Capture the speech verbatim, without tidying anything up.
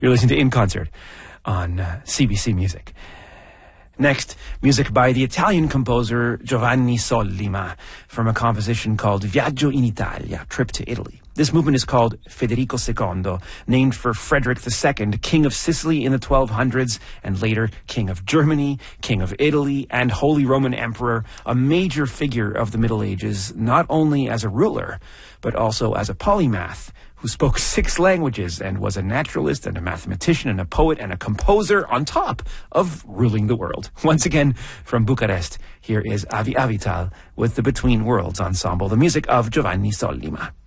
You're listening to In Concert on uh, C B C Music. Next, music by the Italian composer Giovanni Sollima from a composition called Viaggio in Italia, Trip to Italy. This movement is called Federico Secondo, named for Frederick the Second, King of Sicily in the twelve hundreds, and later King of Germany, King of Italy, and Holy Roman Emperor, a major figure of the Middle Ages, not only as a ruler, but also as a polymath, who spoke six languages and was a naturalist and a mathematician and a poet and a composer on top of ruling the world. Once again, from Bucharest, here is Avi Avital with the Between Worlds Ensemble, the music of Giovanni Sollima.